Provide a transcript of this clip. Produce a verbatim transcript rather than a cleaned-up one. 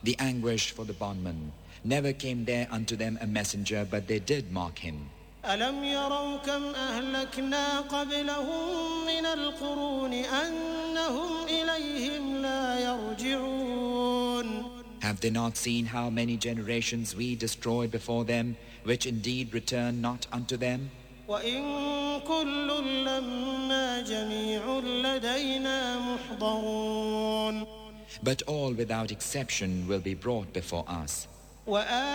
the anguish for the bondman. Never came there unto them a messenger, but they did mock him. ألم يروا كم أهلكنا قبلهم من القرون أنهم إليهم لا يرجعون. Have they not seen how many generations we destroyed before them, which indeed return not unto them? وإن كل لما جميع لدينا محضرون. But all without exception will be brought before us.